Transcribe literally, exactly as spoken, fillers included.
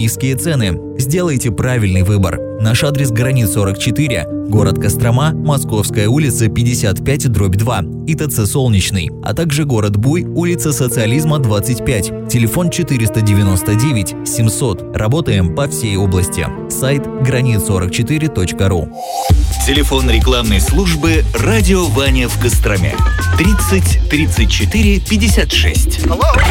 Низкие цены. Сделайте правильный выбор. Наш адрес: Гранит сорок четыре, город Кострома, Московская улица пятьдесят пять дробь два, ИТЦ Солнечный, а также город Буй, улица Социализма двадцать пять, телефон четыреста девяносто девять семьсот. Работаем по всей области. Сайт гранит сорок четыре точка ру. Телефон рекламной службы «Радио Ваня» в Костроме. тридцать тридцать четыре пятьдесят шесть.